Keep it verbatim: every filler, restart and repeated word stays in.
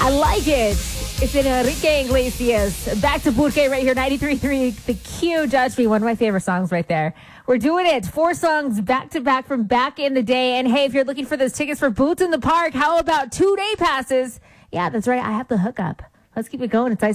I like it. It's Enrique Iglesias. Back to Burke right here, ninety-three point three. The Q, Judge Me, one of my favorite songs right there. We're doing it. Four songs back to back from back in the day. And hey, if you're looking for those tickets for Boots in the Park, how about two day passes? Yeah, that's right. I have the hookup. Let's keep it going. It's